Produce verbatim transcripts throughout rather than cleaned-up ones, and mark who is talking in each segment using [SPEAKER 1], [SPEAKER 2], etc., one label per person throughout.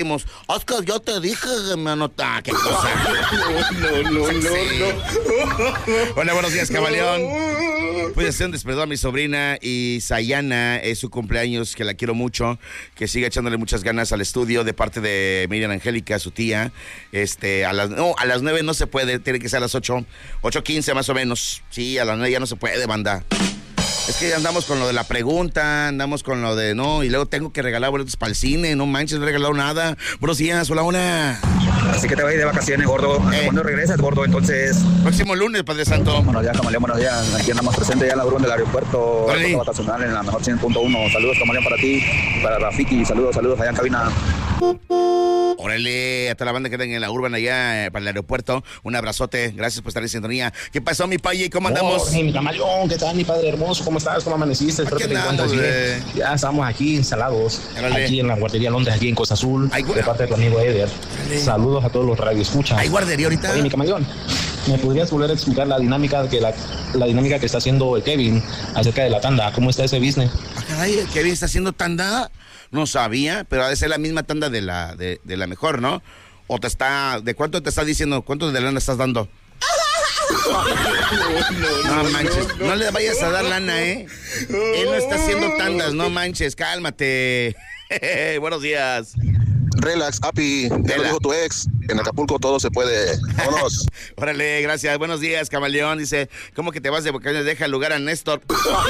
[SPEAKER 1] Oscar, yo te dije que me anota. ¿Qué cosa?
[SPEAKER 2] No, no, no, no.
[SPEAKER 1] Hola, buenos días, Camaleón. Pues hacer un despedón a mi sobrina y Sayana, es su cumpleaños, que la quiero mucho, que siga echándole muchas ganas al estudio de parte de Miriam Angélica, su tía. Este, a las, no, a las nueve no se puede, tiene que ser a las ocho, ocho quince más o menos. Sí, a las nueve ya no se puede, banda. Es que andamos con lo de la pregunta, andamos con lo de no, y luego tengo que regalar boletos para el cine, no manches, no he regalado nada. Buenos días, hola, una.
[SPEAKER 3] Así que te vas a ir de vacaciones, gordo.
[SPEAKER 1] Eh.
[SPEAKER 3] ¿Cuándo regresas, gordo? Entonces.
[SPEAKER 1] Próximo lunes, Padre Santo.
[SPEAKER 3] Buenos días, Camaleón, buenos días. Aquí andamos presentes ya en la urban del aeropuerto.
[SPEAKER 1] Órale.
[SPEAKER 3] Vacacional en la mejor cien punto uno. Saludos, Camaleón, para ti, para Rafiki. Saludos, saludos allá en cabina.
[SPEAKER 1] Órale, a toda la banda que están en la urban allá eh, para el aeropuerto. Un abrazote, gracias por estar en sintonía. ¿Qué pasó, mi paye? ¿Cómo andamos?
[SPEAKER 4] Oh, mi Camaleón, ¿qué tal, mi padre hermoso? ¿Cómo estás? ¿Cómo amaneciste? Espero
[SPEAKER 1] Aquí
[SPEAKER 4] que te
[SPEAKER 1] andamos,
[SPEAKER 4] encuentres bien. Ya estamos aquí instalados,
[SPEAKER 1] Órale.
[SPEAKER 4] aquí en la guardería Londres, aquí en Costa Azul,
[SPEAKER 1] Ay,
[SPEAKER 4] de parte de tu amigo Eder.
[SPEAKER 1] Órale.
[SPEAKER 4] Saludos a todos los radioescuchas.
[SPEAKER 1] ¿Hay guardería ahorita?
[SPEAKER 4] Oye, mi Camaleón, ¿me podrías volver a explicar la dinámica que la, la dinámica que está haciendo el Kevin acerca de la tanda? ¿Cómo está ese business?
[SPEAKER 1] Ah, caray, ¿el Kevin está haciendo tanda? No sabía, pero ha de ser la misma tanda de la, de, de la mejor, ¿no? O te está, ¿de cuánto te está diciendo? ¿Cuánto de lana estás dando? No manches, no le vayas a dar lana, ¿eh? Él no está haciendo tandas, no manches, cálmate. Buenos días.
[SPEAKER 5] Relax, Api, ya lo dijo tu ex, en Acapulco todo se puede. Vámonos.
[SPEAKER 1] Órale, gracias. Buenos días, Camaleón. Dice, ¿cómo que te vas de vacaciones? Deja el lugar a Néstor.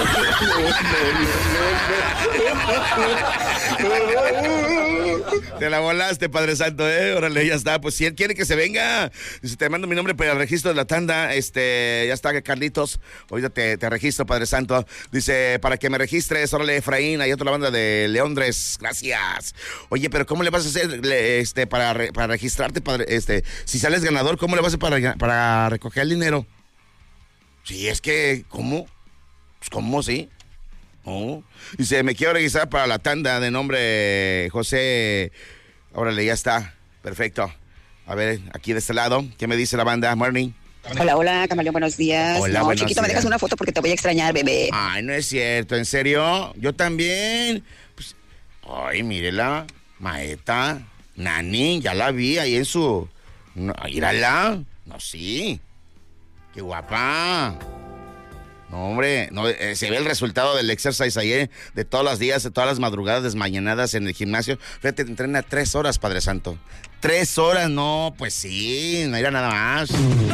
[SPEAKER 1] Te la volaste, Padre Santo, ¿eh? Órale, ya está. Pues si él quiere que se venga, dice, te mando mi nombre para el registro de la tanda. Este, ya está, Carlitos. Ahorita te, te registro, Padre Santo. Dice, para que me registres, órale, Efraín, ahí otra la banda de Leondres. Gracias. Oye, pero ¿cómo le vas a hacer este, para, re, para registrarte, padre? Este, si sales ganador, ¿cómo le vas a hacer para, para recoger el dinero? Sí, es que, ¿cómo? Pues, ¿cómo, sí? Oh. Dice, me quiero registrar para la tanda de nombre José. Órale, ya está. Perfecto. A ver, aquí de este lado, ¿qué me dice la banda? Morning.
[SPEAKER 6] Hola, hola, Camaleón, buenos días.
[SPEAKER 1] Hola,
[SPEAKER 6] no,
[SPEAKER 1] buenos
[SPEAKER 6] chiquito,
[SPEAKER 1] días.
[SPEAKER 6] me dejas una foto porque te voy a extrañar, bebé.
[SPEAKER 1] Ay, no es cierto, ¿en serio? Yo también. Pues, ay, mírela, Maeta, Nani, ya la vi ahí en su... No, mírala. No, sí. Qué guapa. No, hombre, no, eh, se ve el resultado del exercise ayer, de todos los días, de todas las madrugadas desmañanadas en el gimnasio. Fíjate, entrena tres horas, Padre Santo. Tres horas, no, pues sí, no era nada más.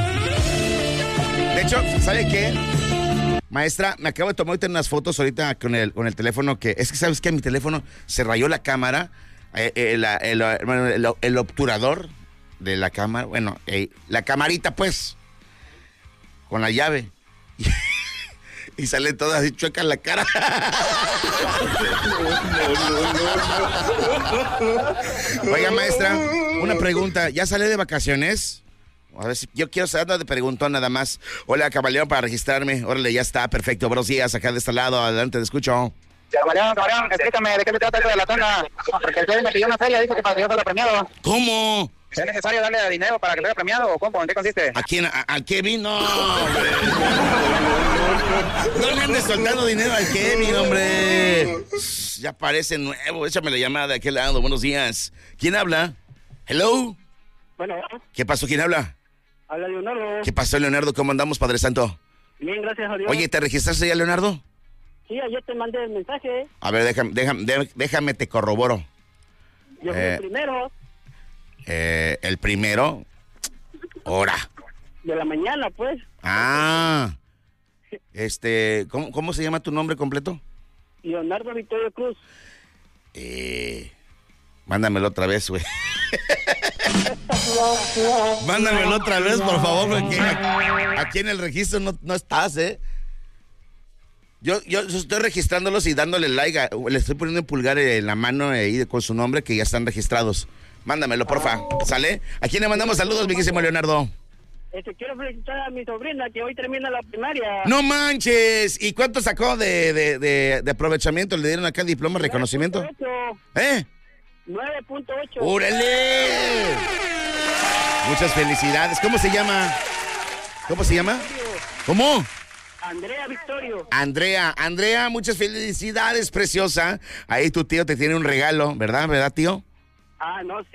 [SPEAKER 1] De hecho, ¿sabe qué? Maestra, me acabo de tomar ahorita unas fotos ahorita con el, con el teléfono que... Es que, ¿sabes qué? Mi teléfono se rayó la cámara, eh, eh, la, el, el, el, el obturador de la cámara, bueno, eh, la camarita, pues, con la llave. Y sale toda así chueca en la cara. Oiga, maestra, una pregunta. ¿Ya sale de vacaciones? A ver si yo quiero saber de preguntón nada más. Hola, Camaleón, para registrarme. Órale, ya está, perfecto. Buenos días, acá de este lado. Adelante, te escucho.
[SPEAKER 3] Camaleón, Camaleón, explícame de qué se trata esto de la tanda. Porque el Kevin me pidió una feria, dijo que para que yo fuera premiado.
[SPEAKER 1] ¿Cómo?
[SPEAKER 3] ¿Es necesario darle dinero para que sea premiado o cómo? ¿En qué consiste?
[SPEAKER 1] ¿A quién? ¿A, a Kevin? No, hombre. No le andes soltando dinero al Kevin, hombre. Ya parece nuevo. Échame la llamada de aquel lado. Buenos días. ¿Quién habla? Hello.
[SPEAKER 7] Bueno,
[SPEAKER 1] ¿Qué pasó? ¿Quién habla?
[SPEAKER 7] habla Leonardo.
[SPEAKER 1] ¿Qué pasó, Leonardo? ¿Cómo andamos, Padre Santo?
[SPEAKER 7] Bien, gracias a Dios.
[SPEAKER 1] Oye, ¿te registraste ya, Leonardo?
[SPEAKER 7] Sí, ayer te mandé el mensaje.
[SPEAKER 1] A ver, déjame, déjame, déjame, déjame te corroboro.
[SPEAKER 7] Yo fui
[SPEAKER 1] Eh.
[SPEAKER 7] el primero
[SPEAKER 1] Eh, el primero. Hora.
[SPEAKER 7] de la mañana, pues.
[SPEAKER 1] Ah. Este, ¿cómo, cómo se llama tu nombre completo?
[SPEAKER 7] Leonardo Victorio Cruz.
[SPEAKER 1] Eh, mándamelo otra vez, güey. Mándamelo otra vez, por favor, porque aquí en el registro no, no estás, ¿eh? Yo, yo estoy registrándolos y dándole like, a, le estoy poniendo el pulgar en la mano ahí con su nombre que ya están registrados. Mándamelo, porfa. ¿Sale? ¿A quién le mandamos saludos, mi querísimo Leonardo?
[SPEAKER 7] Este, quiero felicitar a mi sobrina que hoy termina la primaria.
[SPEAKER 1] ¡No manches! ¿Y cuánto sacó de, de, de, de aprovechamiento? ¿Le dieron acá el diploma de reconocimiento?
[SPEAKER 7] nueve punto ocho.
[SPEAKER 1] ¿Eh?
[SPEAKER 7] nueve punto ocho.
[SPEAKER 1] ¡Órale! Muchas felicidades. ¿Cómo se llama? ¿Cómo se llama? ¿Cómo?
[SPEAKER 7] Andrea Victorio.
[SPEAKER 1] Andrea, Andrea, muchas felicidades, preciosa. Ahí tu tío te tiene un regalo, ¿verdad? ¿Verdad, tío?
[SPEAKER 7] Ah, no, sí.